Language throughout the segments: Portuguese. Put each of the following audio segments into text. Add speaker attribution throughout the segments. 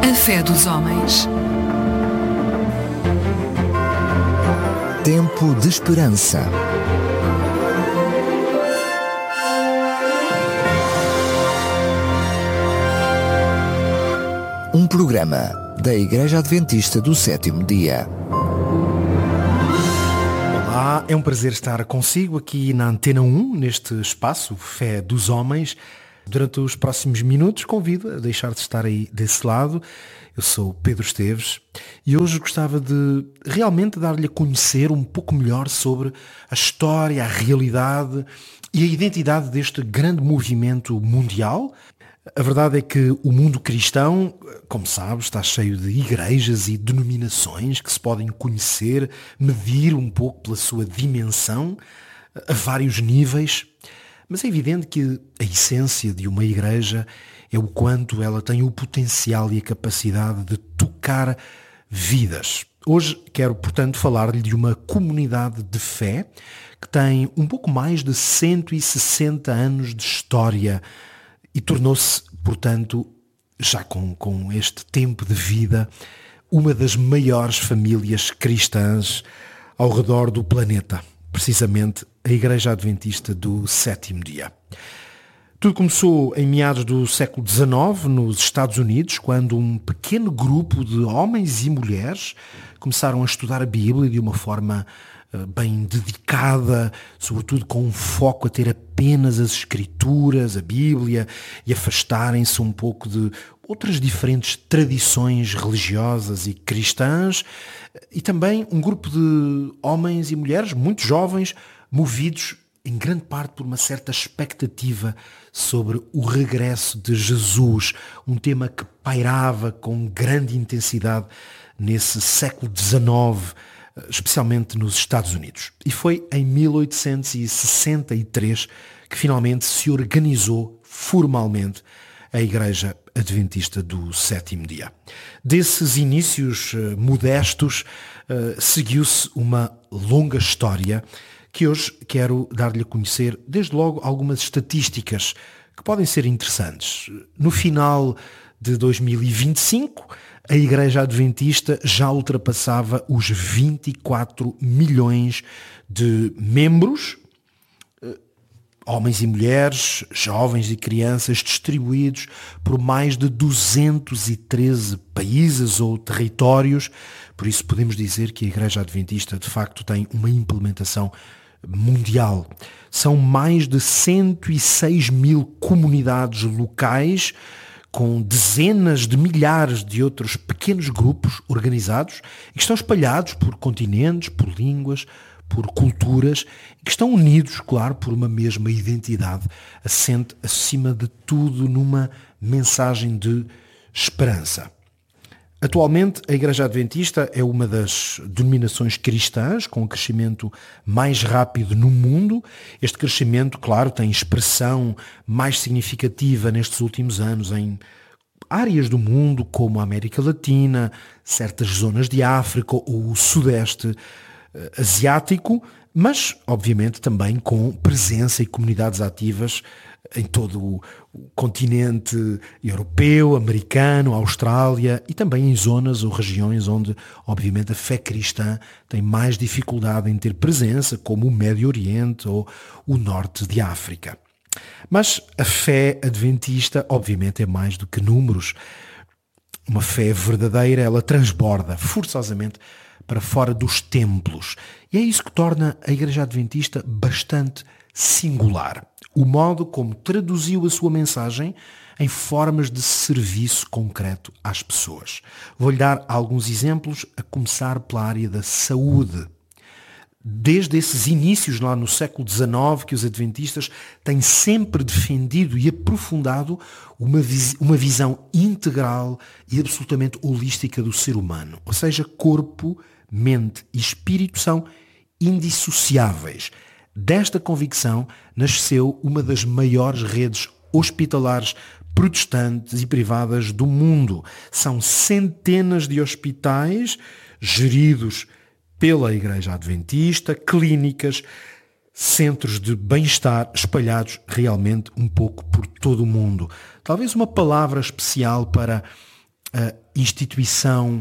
Speaker 1: A fé dos homens.
Speaker 2: Tempo de esperança. Um programa da Igreja Adventista do Sétimo Dia.
Speaker 3: Olá, é um prazer estar consigo aqui na Antena 1, neste espaço Fé dos Homens. Durante os próximos minutos convido a deixar de estar aí desse lado. Eu sou Pedro Esteves e hoje gostava de realmente dar-lhe a conhecer um pouco melhor sobre a história, a realidade e a identidade deste grande movimento mundial. A verdade é que o mundo cristão, como sabes, está cheio de igrejas e denominações que se podem conhecer, medir um pouco pela sua dimensão, a vários níveis. Mas é evidente que a essência de uma igreja é o quanto ela tem o potencial e a capacidade de tocar vidas. Hoje quero, portanto, falar-lhe de uma comunidade de fé que tem um pouco mais de 160 anos de história e tornou-se, portanto, já com este tempo de vida, uma das maiores famílias cristãs ao redor do planeta. Precisamente a Igreja Adventista do Sétimo Dia. Tudo começou em meados do século XIX, nos Estados Unidos, quando um pequeno grupo de homens e mulheres começaram a estudar a Bíblia de uma forma bem dedicada, sobretudo com um foco a ter apenas as Escrituras, a Bíblia, e afastarem-se um pouco de outras diferentes tradições religiosas e cristãs, e também um grupo de homens e mulheres muito jovens, movidos em grande parte por uma certa expectativa sobre o regresso de Jesus, um tema que pairava com grande intensidade nesse século XIX, especialmente nos Estados Unidos. E foi em 1863 que finalmente se organizou formalmente a Igreja Adventista do Sétimo Dia. Desses inícios modestos seguiu-se uma longa história que hoje quero dar-lhe a conhecer, desde logo, algumas estatísticas que podem ser interessantes. No final de 2025, a Igreja Adventista já ultrapassava os 24 milhões de membros, homens e mulheres, jovens e crianças, distribuídos por mais de 213 países ou territórios. Por isso podemos dizer que a Igreja Adventista de facto tem uma implementação mundial. São mais de 106 mil comunidades locais, com dezenas de milhares de outros pequenos grupos organizados e que estão espalhados por continentes, por línguas, por culturas, e que estão unidos, claro, por uma mesma identidade, assente acima de tudo numa mensagem de esperança. Atualmente, a Igreja Adventista é uma das denominações cristãs com o crescimento mais rápido no mundo. Este crescimento, claro, tem expressão mais significativa nestes últimos anos em áreas do mundo como a América Latina, certas zonas de África ou o Sudeste Asiático, mas, obviamente, também com presença e comunidades ativas em todo o continente europeu, americano, Austrália e também em zonas ou regiões onde, obviamente, a fé cristã tem mais dificuldade em ter presença, como o Médio Oriente ou o Norte de África. Mas a fé adventista, obviamente, é mais do que números. Uma fé verdadeira, ela transborda forçosamente para fora dos templos. E é isso que torna a Igreja Adventista bastante singular. O modo como traduziu a sua mensagem em formas de serviço concreto às pessoas. Vou-lhe dar alguns exemplos, a começar pela área da saúde. Desde esses inícios lá no século XIX que os adventistas têm sempre defendido e aprofundado uma visão integral e absolutamente holística do ser humano. Ou seja, corpo, mente e espírito são indissociáveis. Desta convicção nasceu uma das maiores redes hospitalares protestantes e privadas do mundo. São centenas de hospitais geridos pela Igreja Adventista, clínicas, centros de bem-estar espalhados realmente um pouco por todo o mundo. Talvez uma palavra especial para a instituição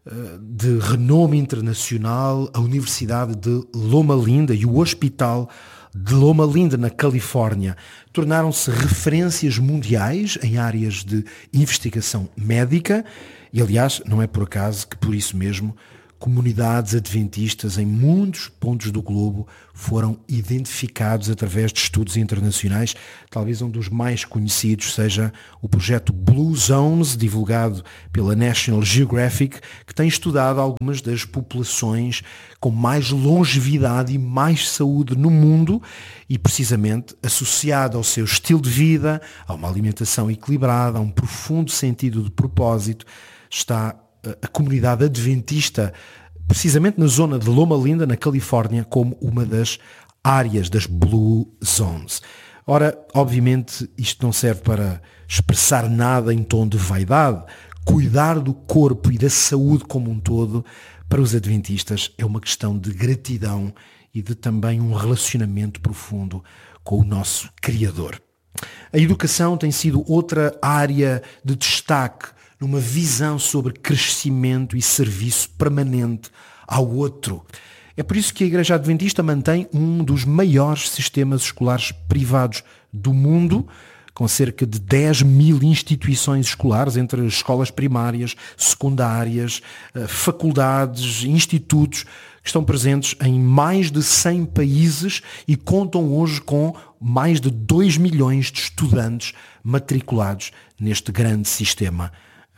Speaker 3: de renome internacional, a Universidade de Loma Linda e o Hospital de Loma Linda, na Califórnia, tornaram-se referências mundiais em áreas de investigação médica e, aliás, não é por acaso que, por isso mesmo, comunidades adventistas em muitos pontos do globo foram identificados através de estudos internacionais. Talvez um dos mais conhecidos seja o projeto Blue Zones, divulgado pela National Geographic, que tem estudado algumas das populações com mais longevidade e mais saúde no mundo e, precisamente, associado ao seu estilo de vida, a uma alimentação equilibrada, a um profundo sentido de propósito, está a comunidade adventista, precisamente na zona de Loma Linda, na Califórnia, como uma das áreas das Blue Zones. Ora, obviamente, isto não serve para expressar nada em tom de vaidade. Cuidar do corpo e da saúde como um todo, para os adventistas, é uma questão de gratidão e de também um relacionamento profundo com o nosso Criador. A educação tem sido outra área de destaque numa visão sobre crescimento e serviço permanente ao outro. É por isso que a Igreja Adventista mantém um dos maiores sistemas escolares privados do mundo, com cerca de 10 mil instituições escolares, entre escolas primárias, secundárias, faculdades, institutos, que estão presentes em mais de 100 países e contam hoje com mais de 2 milhões de estudantes matriculados neste grande sistema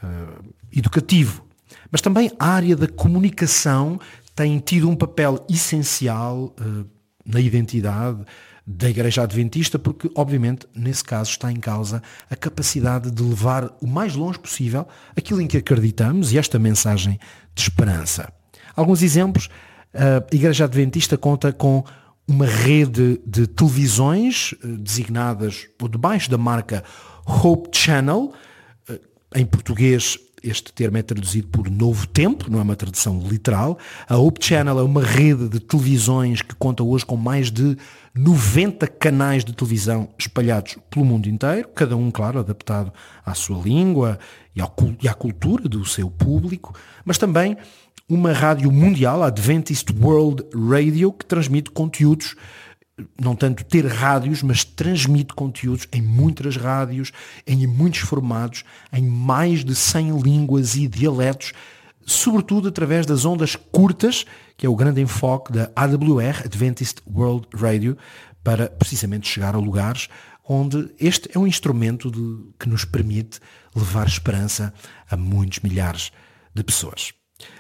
Speaker 3: educativo. Mas também a área da comunicação tem tido um papel essencial na identidade da Igreja Adventista, porque, obviamente, nesse caso está em causa a capacidade de levar o mais longe possível aquilo em que acreditamos e esta mensagem de esperança. Alguns exemplos: a Igreja Adventista conta com uma rede de televisões designadas por debaixo da marca Hope Channel. Em português, este termo é traduzido por Novo Tempo, não é uma tradução literal. A Hope Channel é uma rede de televisões que conta hoje com mais de 90 canais de televisão espalhados pelo mundo inteiro, cada um, claro, adaptado à sua língua e à cultura do seu público, mas também uma rádio mundial, a Adventist World Radio, que transmite conteúdos, não tanto ter rádios, mas transmite conteúdos em muitas rádios, em muitos formatos, em mais de 100 línguas e dialetos, sobretudo através das ondas curtas, que é o grande enfoque da AWR, Adventist World Radio, para precisamente chegar a lugares onde este é um instrumento que nos permite levar esperança a muitos milhares de pessoas.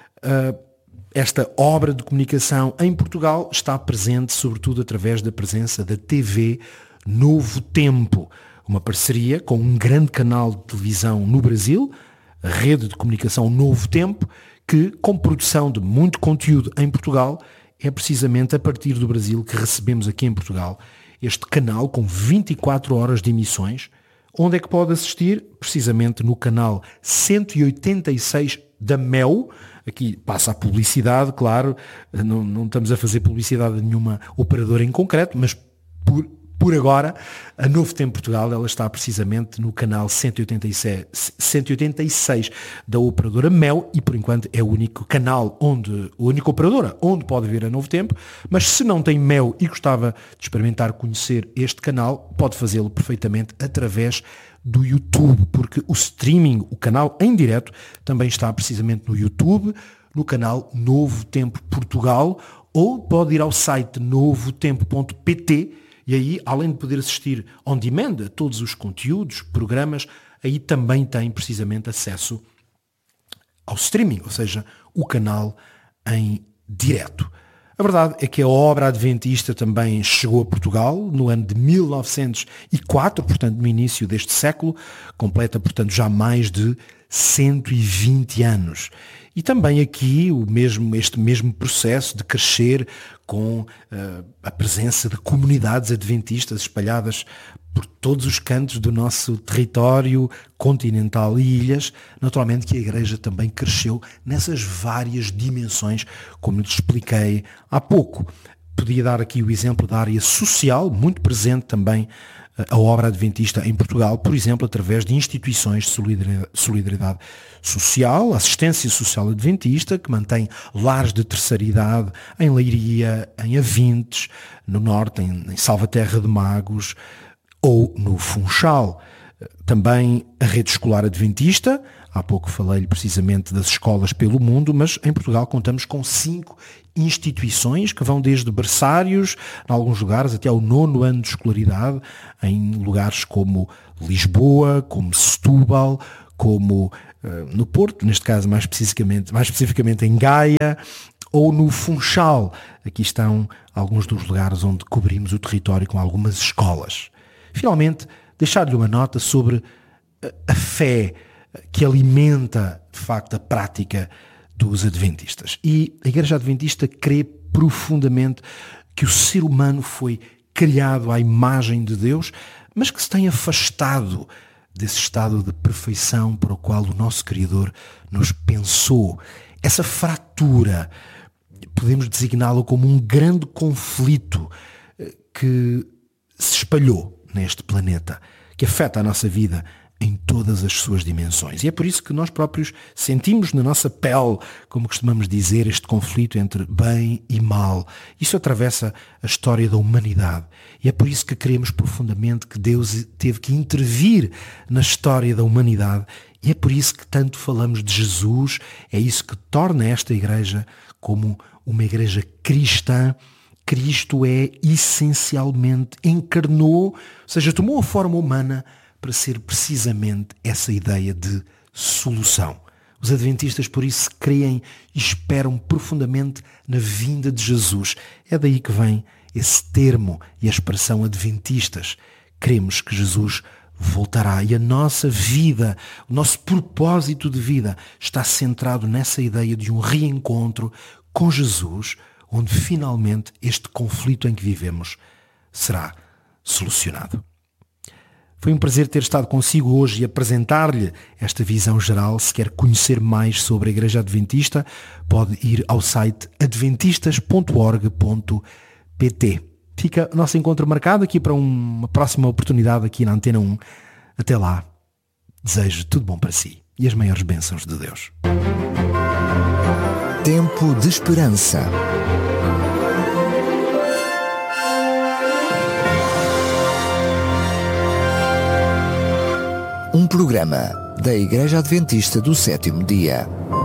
Speaker 3: Esta obra de comunicação em Portugal está presente sobretudo através da presença da TV Novo Tempo, uma parceria com um grande canal de televisão no Brasil, a rede de comunicação Novo Tempo, que, com produção de muito conteúdo em Portugal, é precisamente a partir do Brasil que recebemos aqui em Portugal este canal com 24 horas de emissões. Onde é que pode assistir? Precisamente no canal 186 da MEL. Aqui passa a publicidade, claro, não estamos a fazer publicidade a nenhuma operadora em concreto, mas por agora, a Novo Tempo Portugal, ela está precisamente no canal 186 da operadora MEL e, por enquanto, é o único canal, a única operadora onde pode ver a Novo Tempo, mas se não tem MEL e gostava de experimentar conhecer este canal, pode fazê-lo perfeitamente através do YouTube, porque o streaming, o canal em direto, também está precisamente no YouTube, no canal Novo Tempo Portugal, ou pode ir ao site novotempo.pt e aí, além de poder assistir on demand a todos os conteúdos, programas, aí também tem precisamente acesso ao streaming, ou seja, o canal em direto. A verdade é que a obra adventista também chegou a Portugal no ano de 1904, portanto no início deste século, completa portanto já mais de 120 anos. E também aqui este mesmo processo de crescer com a presença de comunidades adventistas espalhadas por todos os cantos do nosso território continental e ilhas. Naturalmente que a Igreja também cresceu nessas várias dimensões, como lhes expliquei há pouco. Podia dar aqui o exemplo da área social, muito presente também a obra adventista em Portugal, por exemplo, através de instituições de solidariedade social, assistência social adventista, que mantém lares de terceira idade em Leiria, em Avintes, no Norte, em Salvaterra de Magos ou no Funchal. Também a rede escolar adventista, há pouco falei-lhe precisamente das escolas pelo mundo, mas em Portugal contamos com 5 instituições que vão desde berçários, em alguns lugares, até ao 9º ano de escolaridade, em lugares como Lisboa, como Setúbal, como no Porto, neste caso mais especificamente em Gaia, ou no Funchal. Aqui estão alguns dos lugares onde cobrimos o território com algumas escolas. Finalmente, deixar-lhe uma nota sobre a fé que alimenta, de facto, a prática dos adventistas. E a Igreja Adventista crê profundamente que o ser humano foi criado à imagem de Deus, mas que se tem afastado desse estado de perfeição para o qual o nosso Criador nos pensou. Essa fratura, podemos designá-lo como um grande conflito que se espalhou neste planeta, que afeta a nossa vida em todas as suas dimensões. E é por isso que nós próprios sentimos na nossa pele, como costumamos dizer, este conflito entre bem e mal. Isso atravessa a história da humanidade. E é por isso que queremos profundamente que Deus teve que intervir na história da humanidade. E é por isso que tanto falamos de Jesus. É isso que torna esta igreja como uma igreja cristã. Cristo encarnou, ou seja, tomou a forma humana para ser precisamente essa ideia de solução. Os adventistas, por isso, creem e esperam profundamente na vinda de Jesus. É daí que vem esse termo e a expressão adventistas. Cremos que Jesus voltará e a nossa vida, o nosso propósito de vida está centrado nessa ideia de um reencontro com Jesus, onde finalmente este conflito em que vivemos será solucionado. Foi um prazer ter estado consigo hoje e apresentar-lhe esta visão geral. Se quer conhecer mais sobre a Igreja Adventista, pode ir ao site adventistas.org.pt. Fica o nosso encontro marcado aqui para uma próxima oportunidade aqui na Antena 1. Até lá, desejo tudo bom para si e as maiores bênçãos de Deus.
Speaker 2: Tempo de esperança. Um programa da Igreja Adventista do Sétimo Dia.